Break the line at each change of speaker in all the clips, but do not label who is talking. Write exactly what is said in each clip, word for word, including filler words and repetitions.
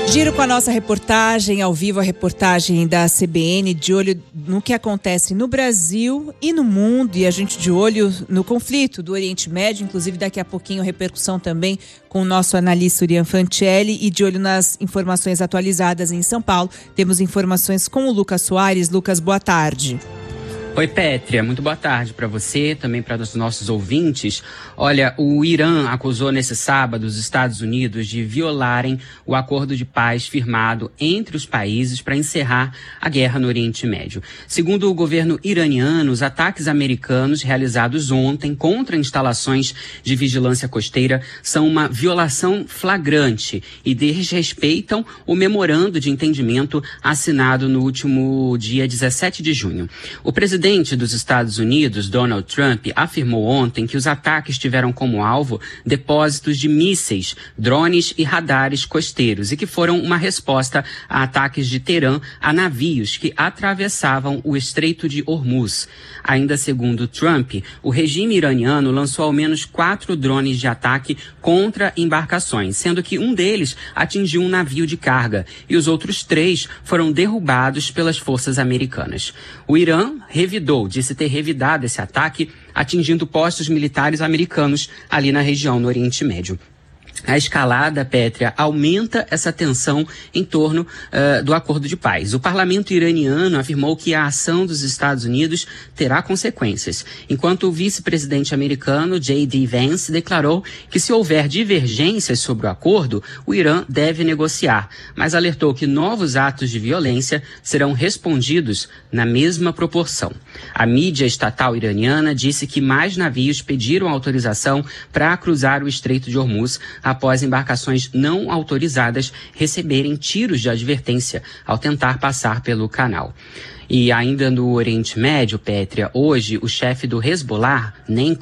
Giro com a nossa reportagem, ao vivo a reportagem da C B N, de olho no que acontece no Brasil e no mundo, e a gente de olho no conflito do Oriente Médio, inclusive daqui a pouquinho repercussão também com o nosso analista Urian Fancelli, e de olho nas informações atualizadas em São Paulo. Temos informações com o Lucas Soares. Lucas, boa tarde.
Oi, Pétria, muito boa tarde para você, também para os nossos ouvintes. Olha, o Irã acusou nesse sábado os Estados Unidos de violarem o acordo de paz firmado entre os países para encerrar a guerra no Oriente Médio. Segundo o governo iraniano, os ataques americanos realizados ontem contra instalações de vigilância costeira são uma violação flagrante e desrespeitam o memorando de entendimento assinado no último dia dezessete de junho. O presidente O presidente dos Estados Unidos, Donald Trump, afirmou ontem que os ataques tiveram como alvo depósitos de mísseis, drones e radares costeiros e que foram uma resposta a ataques de Teherã a navios que atravessavam o Estreito de Hormuz. Ainda segundo Trump, o regime iraniano lançou ao menos quatro drones de ataque contra embarcações, sendo que um deles atingiu um navio de carga e os outros três foram derrubados pelas forças americanas. O Irã revidou, disse ter revidado esse ataque, atingindo postos militares americanos ali na região, no Oriente Médio. A escalada, Pétria, aumenta essa tensão em torno uh, do acordo de paz. O parlamento iraniano afirmou que a ação dos Estados Unidos terá consequências, enquanto o vice-presidente americano, J D Vance, declarou que se houver divergências sobre o acordo, o Irã deve negociar, mas alertou que novos atos de violência serão respondidos na mesma proporção. A mídia estatal iraniana disse que mais navios pediram autorização para cruzar o Estreito de Hormuz após embarcações não autorizadas receberem tiros de advertência ao tentar passar pelo canal. E ainda no Oriente Médio, Pétria, hoje o chefe do Hezbollah, Nem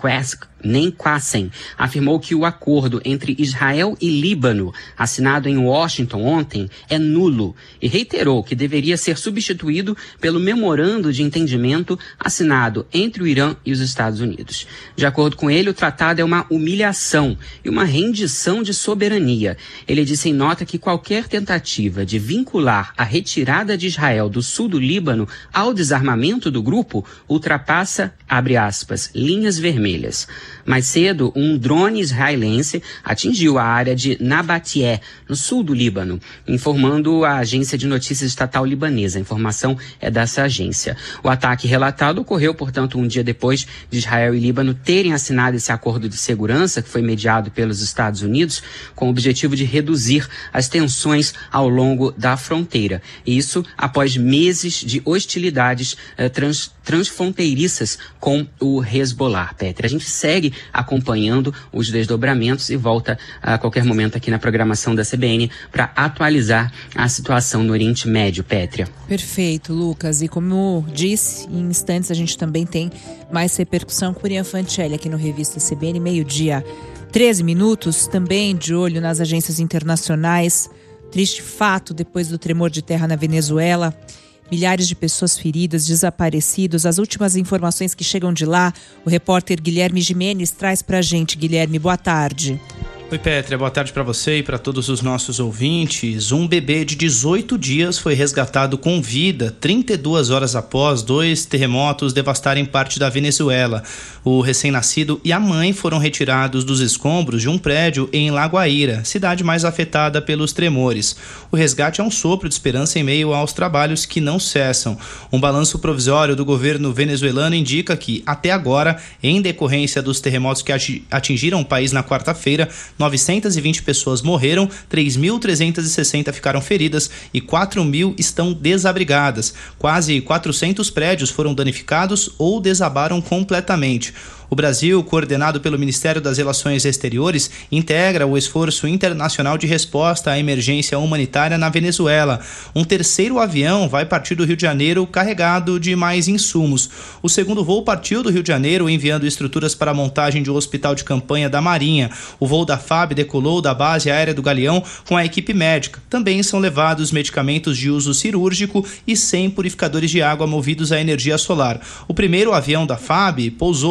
Qassem, afirmou que o acordo entre Israel e Líbano, assinado em Washington ontem, é nulo e reiterou que deveria ser substituído pelo memorando de entendimento assinado entre o Irã e os Estados Unidos. De acordo com ele, o tratado é uma humilhação e uma rendição de soberania. Ele disse em nota que qualquer tentativa de vincular a retirada de Israel do sul do Líbano ao desarmamento do grupo ultrapassa, abre aspas, linhas vermelhas. Mais cedo, um drone israelense atingiu a área de Nabatie, no sul do Líbano, informando a agência de notícias estatal libanesa. A informação é dessa agência. O ataque relatado ocorreu, portanto, um dia depois de Israel e Líbano terem assinado esse acordo de segurança, que foi mediado pelos Estados Unidos, com o objetivo de reduzir as tensões ao longo da fronteira. Isso após meses de hostilidades eh, trans, transfronteiriças com o Hezbollah. Pétria, a gente segue acompanhando os desdobramentos e volta a qualquer momento aqui na programação da C B N para atualizar a situação no Oriente Médio, Pétria.
Perfeito, Lucas. E como disse, em instantes a gente também tem mais repercussão com o Urian Fancelli aqui no Revista C B N, meio-dia, treze minutos, também de olho nas agências internacionais. Triste fato depois do tremor de terra na Venezuela. Milhares de pessoas feridas, desaparecidos. As últimas informações que chegam de lá, o repórter Guilherme Gimenez traz pra gente. Guilherme, boa tarde.
Oi, Pétria, boa tarde para você e para todos os nossos ouvintes. Um bebê de dezoito dias foi resgatado com vida trinta e duas horas após dois terremotos devastarem parte da Venezuela. O recém-nascido e a mãe foram retirados dos escombros de um prédio em Lagoaíra, cidade mais afetada pelos tremores. O resgate é um sopro de esperança em meio aos trabalhos que não cessam. Um balanço provisório do governo venezuelano indica que, até agora, em decorrência dos terremotos que atingiram o país na quarta-feira, novecentas e vinte pessoas morreram, três mil trezentas e sessenta ficaram feridas e quatro mil estão desabrigadas. Quase quatrocentos prédios foram danificados ou desabaram completamente. O Brasil, coordenado pelo Ministério das Relações Exteriores, integra o esforço internacional de resposta à emergência humanitária na Venezuela. Um terceiro avião vai partir do Rio de Janeiro carregado de mais insumos. O segundo voo partiu do Rio de Janeiro enviando estruturas para a montagem de um hospital de campanha da Marinha. O voo da F A B decolou da base aérea do Galeão com a equipe médica. Também são levados medicamentos de uso cirúrgico e cem purificadores de água movidos à energia solar. O primeiro avião da F A B pousou no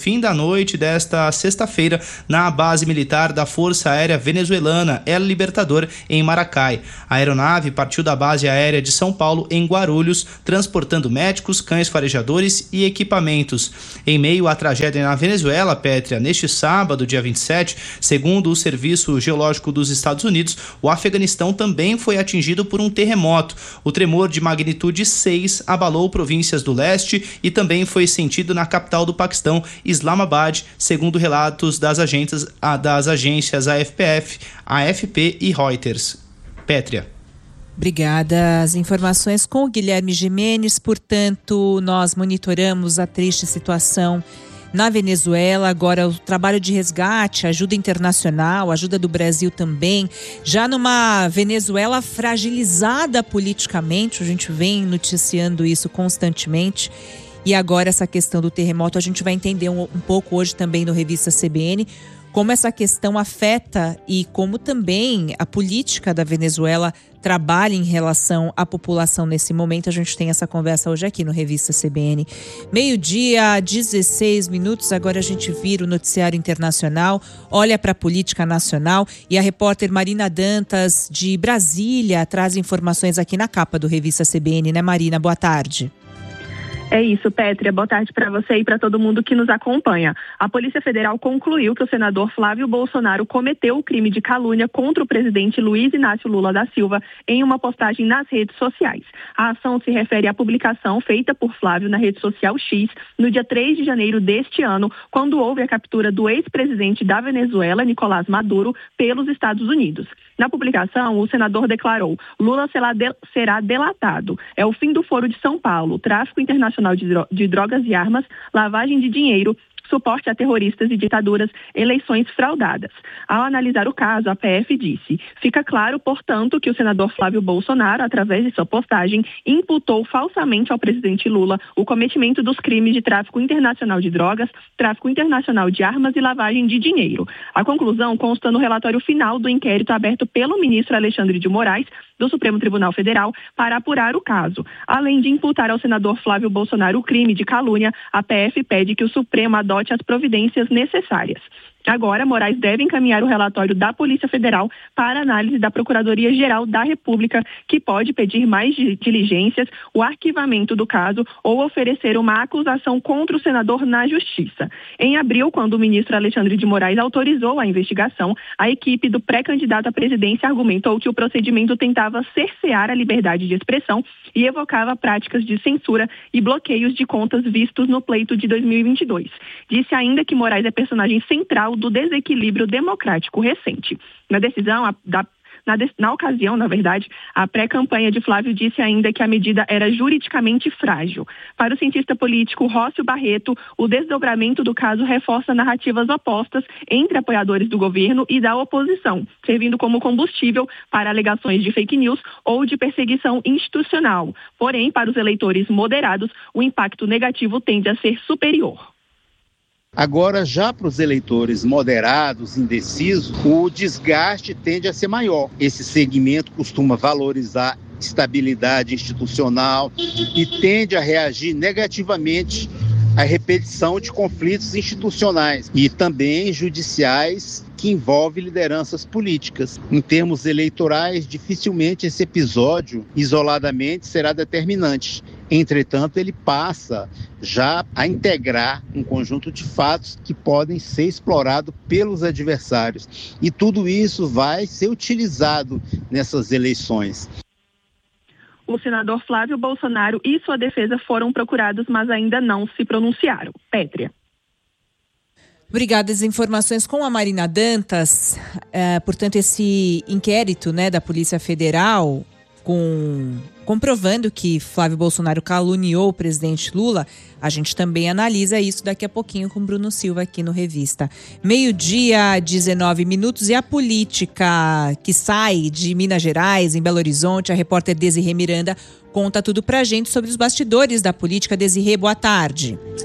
fim da noite desta sexta-feira na base militar da Força Aérea Venezuelana, El Libertador, em Maracay. A aeronave partiu da base aérea de São Paulo, em Guarulhos, transportando médicos, cães farejadores e equipamentos. Em meio à tragédia na Venezuela, Pétria, neste sábado, dia vinte e sete, segundo o Serviço Geológico dos Estados Unidos, o Afeganistão também foi atingido por um terremoto. O tremor de magnitude seis abalou províncias do leste e também foi sentido na capital do Paquistão, Islamabad, segundo relatos das agências, das agências A F P F, A F P e Reuters. Pétria.
Obrigada. As informações com o Guilherme Gimenez. Portanto, nós monitoramos a triste situação na Venezuela. Agora o trabalho de resgate, ajuda internacional, ajuda do Brasil também, já numa Venezuela fragilizada politicamente, a gente vem noticiando isso constantemente. E agora essa questão do terremoto, a gente vai entender um, um pouco hoje também no Revista C B N, como essa questão afeta e como também a política da Venezuela trabalha em relação à população nesse momento. A gente tem essa conversa hoje aqui no Revista C B N. Meio-dia, dezesseis minutos, agora a gente vira o noticiário internacional, olha para a política nacional e a repórter Marina Dantas, de Brasília, traz informações aqui na capa do Revista C B N, né, Marina? Boa tarde.
É isso, Pétria. Boa tarde para você e para todo mundo que nos acompanha. A Polícia Federal concluiu que o senador Flávio Bolsonaro cometeu o crime de calúnia contra o presidente Luiz Inácio Lula da Silva em uma postagem nas redes sociais. A ação se refere à publicação feita por Flávio na rede social X no dia três de janeiro deste ano, quando houve a captura do ex-presidente da Venezuela, Nicolás Maduro, pelos Estados Unidos. Na publicação, o senador declarou: Lula será delatado. É o fim do Foro de São Paulo, tráfico internacional de drogas e armas, lavagem de dinheiro, suporte a terroristas e ditaduras, eleições fraudadas. Ao analisar o caso, a P F disse: fica claro, portanto, que o senador Flávio Bolsonaro, através de sua postagem, imputou falsamente ao presidente Lula o cometimento dos crimes de tráfico internacional de drogas, tráfico internacional de armas e lavagem de dinheiro. A conclusão consta no relatório final do inquérito aberto pelo ministro Alexandre de Moraes, do Supremo Tribunal Federal, para apurar o caso. Além de imputar ao senador Flávio Bolsonaro o crime de calúnia, a P F pede que o Supremo adote as providências necessárias. Agora, Moraes deve encaminhar o relatório da Polícia Federal para análise da Procuradoria-Geral da República, que pode pedir mais diligências, o arquivamento do caso ou oferecer uma acusação contra o senador na Justiça. Em abril, quando o ministro Alexandre de Moraes autorizou a investigação, a equipe do pré-candidato à presidência argumentou que o procedimento tentava cercear a liberdade de expressão e evocava práticas de censura e bloqueios de contas vistos no pleito de dois mil e vinte e dois. Disse ainda que Moraes é personagem central do desequilíbrio democrático recente. Na decisão, a, da, na, na ocasião, na verdade, a pré-campanha de Flávio disse ainda que a medida era juridicamente frágil. Para o cientista político Rócio Barreto, o desdobramento do caso reforça narrativas opostas entre apoiadores do governo e da oposição, servindo como combustível para alegações de fake news ou de perseguição institucional. Porém, para os eleitores moderados, o impacto negativo tende a ser superior.
Agora, já para os eleitores moderados, indecisos, o desgaste tende a ser maior. Esse segmento costuma valorizar estabilidade institucional e tende a reagir negativamente à repetição de conflitos institucionais e também judiciais que envolvem lideranças políticas. Em termos eleitorais, dificilmente esse episódio, isoladamente, será determinante. Entretanto, ele passa já a integrar um conjunto de fatos que podem ser explorados pelos adversários. E tudo isso vai ser utilizado nessas eleições.
O senador Flávio Bolsonaro e sua defesa foram procurados, mas ainda não se pronunciaram. Pétria.
Obrigada. As informações com a Marina Dantas. É, portanto, esse inquérito, né, da Polícia Federal com, comprovando que Flávio Bolsonaro caluniou o presidente Lula, a gente também analisa isso daqui a pouquinho com Bruno Silva aqui no Revista. Meio-dia, dezenove minutos, e a política que sai de Minas Gerais, em Belo Horizonte, a repórter Desirê Miranda conta tudo pra gente sobre os bastidores da política. Desirê, boa tarde.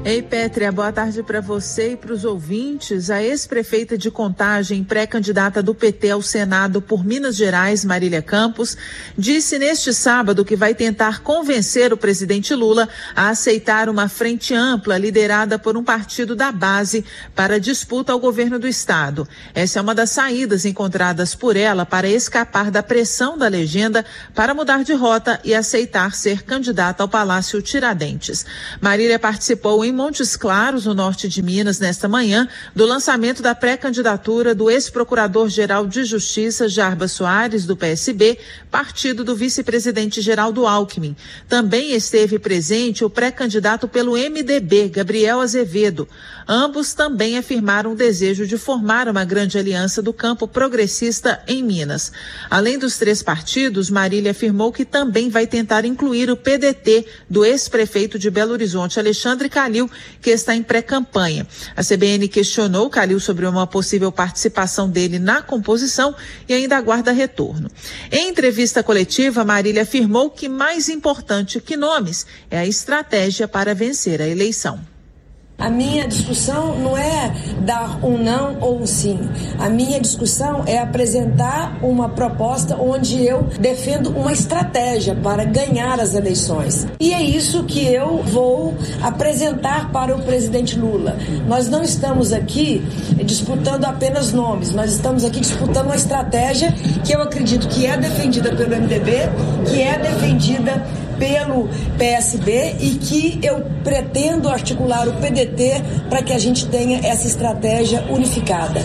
Ei, Pétria, boa tarde para você e para os ouvintes. A ex-prefeita de Contagem, pré-candidata do P T ao Senado por Minas Gerais, Marília Campos, disse neste sábado que vai tentar convencer o presidente Lula a aceitar uma frente ampla liderada por um partido da base para a disputa ao governo do estado. Essa é uma das saídas encontradas por ela para escapar da pressão da legenda para mudar de rota e aceitar ser candidata ao Palácio Tiradentes. Marília participou em Montes Claros, no norte de Minas, nesta manhã, do lançamento da pré-candidatura do ex-procurador-geral de Justiça, Jarbas Soares, do P S B, partido do vice-presidente Geraldo Alckmin. Também esteve presente o pré-candidato pelo M D B, Gabriel Azevedo. Ambos também afirmaram o desejo de formar uma grande aliança do campo progressista em Minas. Além dos três partidos, Marília afirmou que também vai tentar incluir o P D T do ex-prefeito de Belo Horizonte, Alexandre Calil, que está em pré-campanha. A C B N questionou Calil sobre uma possível participação dele na composição e ainda aguarda retorno. Em entrevista coletiva, Marília afirmou que mais importante que nomes é a estratégia para vencer a eleição.
A minha discussão não é dar um não ou um sim. A minha discussão é apresentar uma proposta onde eu defendo uma estratégia para ganhar as eleições. E é isso que eu vou apresentar para o presidente Lula. Nós não estamos aqui disputando apenas nomes, nós estamos aqui disputando uma estratégia que eu acredito que é defendida pelo M D B, que é defendida pelo P S B e que eu pretendo articular o P D T para que a gente tenha essa estratégia unificada.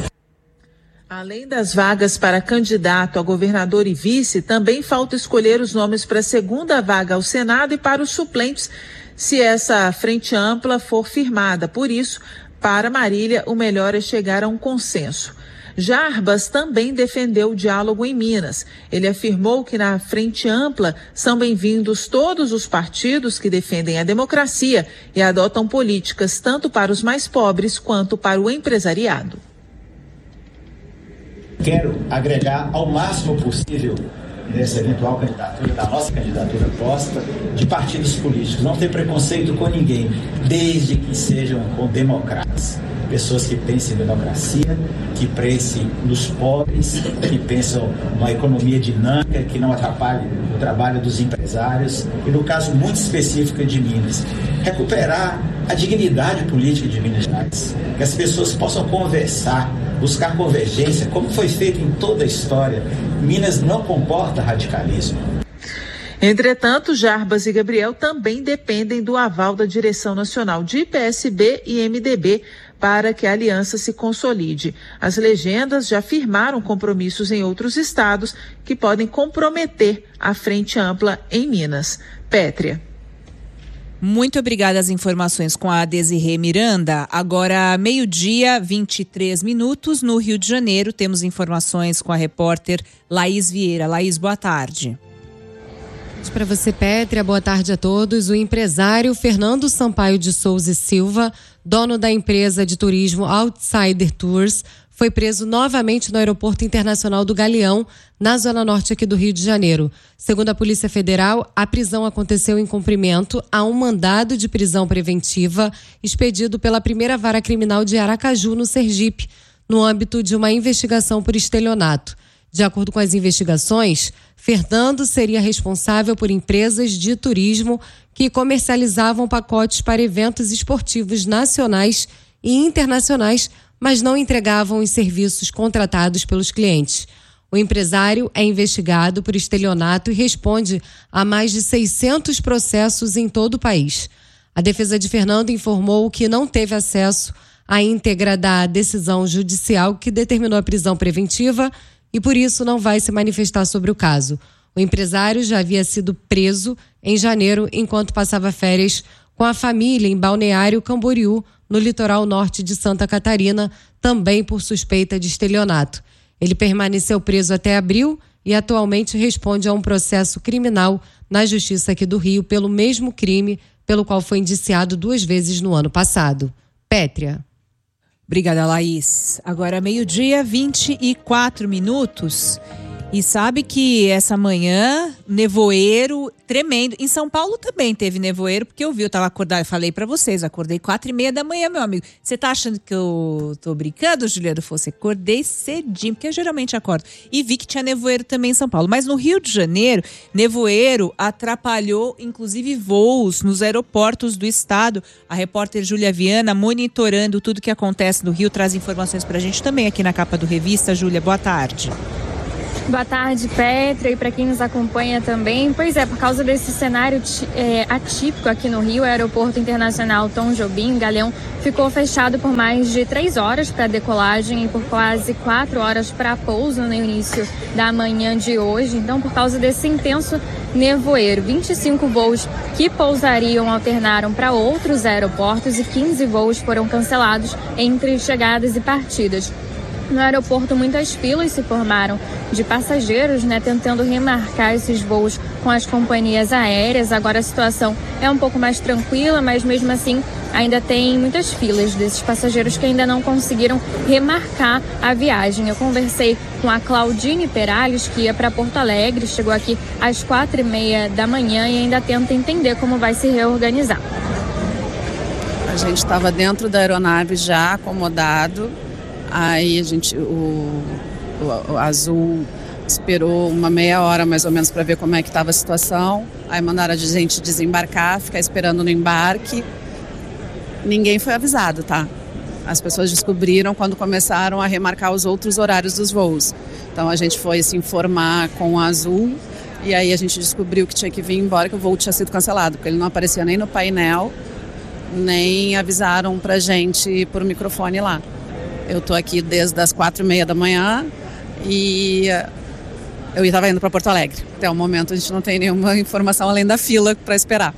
Além das vagas para candidato a governador e vice, também falta escolher os nomes para a segunda vaga ao Senado e para os suplentes, se essa frente ampla for firmada. Por isso, para Marília, o melhor é chegar a um consenso. Jarbas também defendeu o diálogo em Minas. Ele afirmou que na frente ampla são bem-vindos todos os partidos que defendem a democracia e adotam políticas tanto para os mais pobres quanto para o empresariado.
Quero agregar ao máximo possível nessa eventual candidatura, da nossa candidatura posta, de partidos políticos. Não ter preconceito com ninguém, desde que sejam com democratas. Pessoas que pensem em democracia, que pensem nos pobres, que pensam numa economia dinâmica, que não atrapalhe o trabalho dos empresários. E no caso muito específico de Minas, recuperar a dignidade política de Minas Gerais. Que as pessoas possam conversar, buscar convergência, como foi feito em toda a história. Minas não comporta radicalismo.
Entretanto, Jarbas e Gabriel também dependem do aval da direção nacional de P S B e M D B para que a aliança se consolide. As legendas já firmaram compromissos em outros estados que podem comprometer a frente ampla em Minas. Pétria.
Muito obrigada às informações com a Desirê Miranda. Agora, meio-dia, vinte e três minutos, no Rio de Janeiro, temos informações com a repórter Laís Vieira. Laís, boa tarde.
Para você, Pétria, boa tarde a todos. O empresário Fernando Sampaio de Souza e Silva, dono da empresa de turismo Outsider Tours, foi preso novamente no Aeroporto Internacional do Galeão, na zona norte aqui do Rio de Janeiro. Segundo a Polícia Federal, a prisão aconteceu em cumprimento a um mandado de prisão preventiva expedido pela primeira vara criminal de Aracaju, no Sergipe, no âmbito de uma investigação por estelionato. De acordo com as investigações, Fernando seria responsável por empresas de turismo que comercializavam pacotes para eventos esportivos nacionais e internacionais, mas não entregavam os serviços contratados pelos clientes. O empresário é investigado por estelionato e responde a mais de seiscentos processos em todo o país. A defesa de Fernando informou que não teve acesso à íntegra da decisão judicial que determinou a prisão preventiva e por isso não vai se manifestar sobre o caso. O empresário já havia sido preso em janeiro enquanto passava férias com a família em Balneário Camboriú, no litoral norte de Santa Catarina, também por suspeita de estelionato. Ele permaneceu preso até abril e atualmente responde a um processo criminal na Justiça aqui do Rio pelo mesmo crime pelo qual foi indiciado duas vezes no ano passado. Pétria.
Obrigada, Laís. Agora meio-dia, vinte e quatro minutos. E sabe que essa manhã, nevoeiro tremendo. Em São Paulo também teve nevoeiro, porque eu vi, eu tava acordada, eu falei pra vocês, acordei quatro e meia da manhã, meu amigo. Você tá achando que eu tô brincando, Juliano Fosse? Acordei cedinho, porque eu geralmente acordo. E vi que tinha nevoeiro também em São Paulo. Mas no Rio de Janeiro, nevoeiro atrapalhou, inclusive, voos nos aeroportos do estado. A repórter Júlia Viana, monitorando tudo que acontece no Rio, traz informações pra gente também aqui na capa do Revista. Júlia, boa tarde.
Boa tarde, Petra, e para quem nos acompanha também. Pois é, por causa desse cenário é, atípico aqui no Rio, o Aeroporto Internacional Tom Jobim, Galeão, ficou fechado por mais de três horas para decolagem e por quase quatro horas para pouso no início da manhã de hoje. Então, por causa desse intenso nevoeiro, vinte e cinco voos que pousariam alternaram para outros aeroportos e quinze voos foram cancelados entre chegadas e partidas. No aeroporto, muitas filas se formaram de passageiros, né, tentando remarcar esses voos com as companhias aéreas. Agora a situação é um pouco mais tranquila, mas mesmo assim ainda tem muitas filas desses passageiros que ainda não conseguiram remarcar a viagem. Eu conversei com a Claudine Perales, que ia para Porto Alegre, chegou aqui às quatro e meia da manhã e ainda tenta entender como vai se reorganizar.
A gente estava dentro da aeronave já acomodado. Aí a gente, o, o, o Azul esperou uma meia hora mais ou menos para ver como é que estava a situação. Aí mandaram a gente desembarcar, ficar esperando no embarque. Ninguém foi avisado, tá? As pessoas descobriram quando começaram a remarcar os outros horários dos voos. Então a gente foi se informar com o Azul e aí a gente descobriu que tinha que vir embora, que o voo tinha sido cancelado, porque ele não aparecia nem no painel, nem avisaram pra gente por microfone lá. Eu estou aqui desde as quatro e meia da manhã e eu estava indo para Porto Alegre. Até o momento a gente não tem nenhuma informação além da fila para esperar.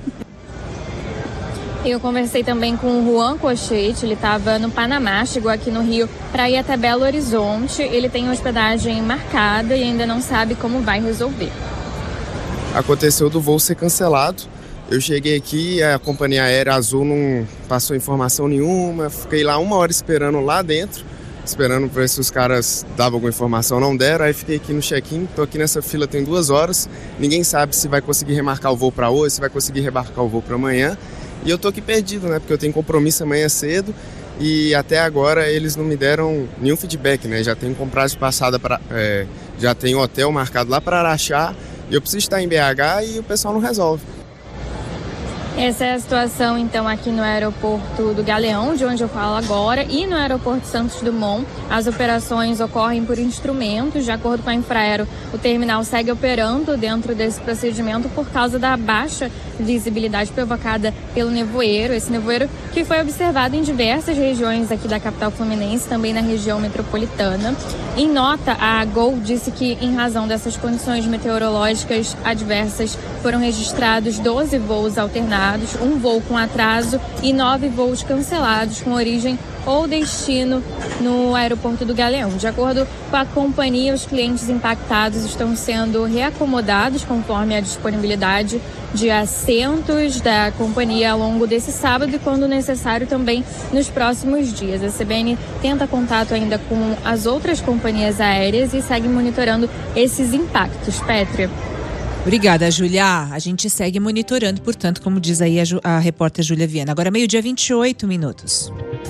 Eu conversei também com o Juan Cochete, ele estava no Panamá, chegou aqui no Rio para ir até Belo Horizonte. Ele tem hospedagem marcada e ainda não sabe como vai resolver.
Aconteceu do voo ser cancelado. Eu cheguei aqui, a companhia aérea Azul não passou informação nenhuma, fiquei lá uma hora esperando lá dentro, esperando para ver se os caras davam alguma informação, não deram, aí fiquei aqui no check-in, tô aqui nessa fila tem duas horas, ninguém sabe se vai conseguir remarcar o voo para hoje, se vai conseguir remarcar o voo para amanhã, e eu tô aqui perdido, né, porque eu tenho compromisso amanhã cedo, e até agora eles não me deram nenhum feedback, né, já tenho comprado passada, pra, é, já tenho hotel marcado lá para Araxá, e eu preciso estar em B H e o pessoal não resolve.
Essa é a situação, então, aqui no aeroporto do Galeão, de onde eu falo agora, e no aeroporto Santos Dumont. As operações ocorrem por instrumentos. De acordo com a Infraero, o terminal segue operando dentro desse procedimento por causa da baixa visibilidade provocada pelo nevoeiro. Esse nevoeiro que foi observado em diversas regiões aqui da capital fluminense, também na região metropolitana. Em nota, a Gol disse que, em razão dessas condições meteorológicas adversas, foram registrados doze voos alternados, um voo com atraso e nove voos cancelados com origem ou destino no aeroporto do Galeão. De acordo com a companhia, os clientes impactados estão sendo reacomodados conforme a disponibilidade de assentos da companhia ao longo desse sábado e, quando necessário, também nos próximos dias. A C B N tenta contato ainda com as outras companhias aéreas e segue monitorando esses impactos. Pétria.
Obrigada, Júlia. A gente segue monitorando, portanto, como diz aí a, Ju, a repórter Júlia Viana. Agora meio-dia, vinte e oito minutos.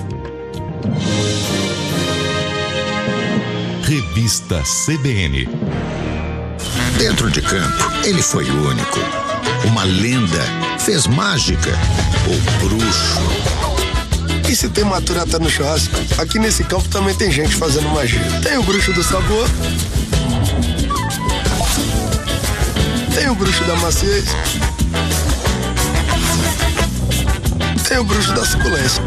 Revista C B N.
Dentro de campo, ele foi único. Uma lenda, fez mágica, o bruxo.
E se tem maturata no churrasco, aqui nesse campo também tem gente fazendo magia. Tem o bruxo do sabor, tem o bruxo da maciez, tem o bruxo da suculência.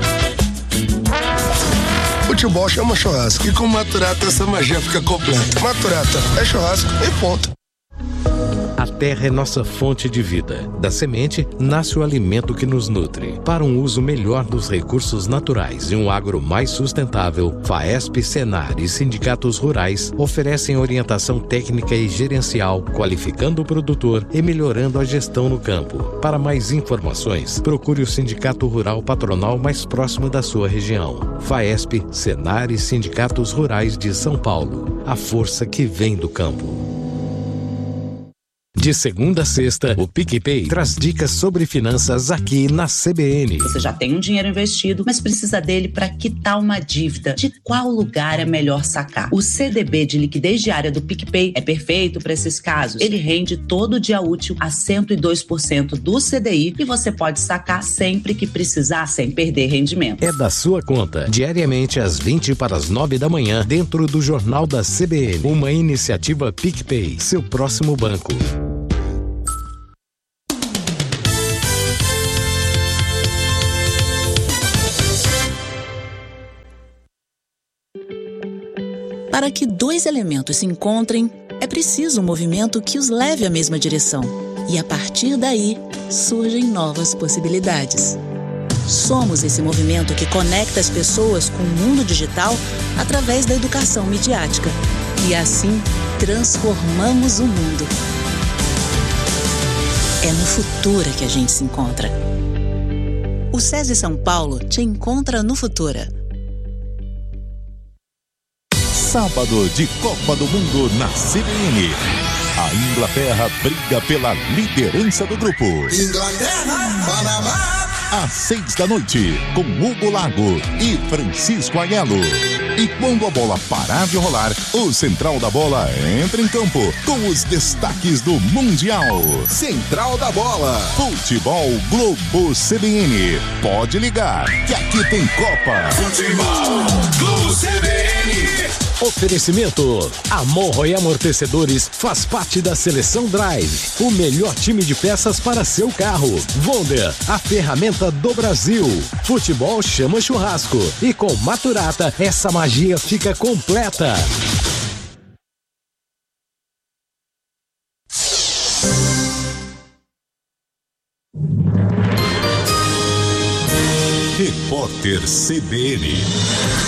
Futebol chama churrasco e com maturata essa magia fica completa. Maturata é churrasco e ponto.
A terra é nossa fonte de vida. Da semente nasce o alimento que nos nutre. Para um uso melhor dos recursos naturais e um agro mais sustentável, FAESP, Senar e sindicatos rurais oferecem orientação técnica e gerencial, qualificando o produtor e melhorando a gestão no campo. Para mais informações, procure o Sindicato Rural Patronal mais próximo da sua região. FAESP, Senar e sindicatos rurais de São Paulo. A força que vem do campo. De segunda a sexta, o PicPay traz dicas sobre finanças aqui na C B N.
Você já tem um dinheiro investido, mas precisa dele para quitar uma dívida. De qual lugar é melhor sacar? O C D B de liquidez diária do PicPay é perfeito para esses casos. Ele rende todo dia útil a cento e dois por cento do C D I e você pode sacar sempre que precisar, sem perder rendimento.
É da sua conta, diariamente às vinte para as nove da manhã, dentro do Jornal da C B N. Uma iniciativa PicPay, seu próximo banco.
Para que dois elementos se encontrem, é preciso um movimento que os leve à mesma direção. E a partir daí, surgem novas possibilidades. Somos esse movimento que conecta as pessoas com o mundo digital através da educação midiática. E assim, transformamos o mundo. É no Futura que a gente se encontra. O SESI São Paulo te encontra no Futura.
Sábado de Copa do Mundo na C B N. A Inglaterra briga pela liderança do grupo.
Inglaterra, Panamá.
Às seis da noite, com Hugo Lago e Francisco Aiello. E quando a bola parar de rolar, o Central da Bola entra em campo com os destaques do Mundial.
Central da Bola.
Futebol Globo C B N. Pode ligar, que aqui tem Copa.
Futebol Globo C B N.
Oferecimento: Amorro e Amortecedores faz parte da Seleção Drive, o melhor time de peças para seu carro. Wonder, a ferramenta do Brasil. Futebol chama churrasco. E com Maturata, essa magia fica completa.
Repórter C B N.